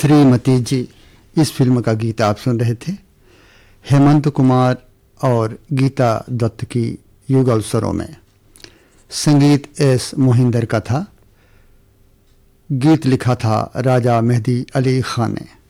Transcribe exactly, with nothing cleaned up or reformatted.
श्रीमती जी, इस फिल्म का गीत आप सुन रहे थे हेमंत कुमार और गीता दत्त की युगल स्वरों में। संगीत एस मोहिंदर का था। गीत लिखा था राजा मेहदी अली खान ने।